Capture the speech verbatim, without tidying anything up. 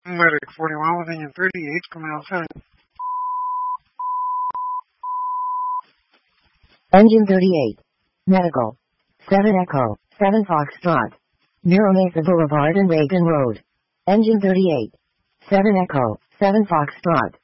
Medic forty-one with engine thirty-eight coming outside. Engine thirty-eight. Medical. seven Echo, seven Foxtrot. Mira Mesa Boulevard and Reagan Road. Engine thirty-eight. seven Echo, seven Foxtrot.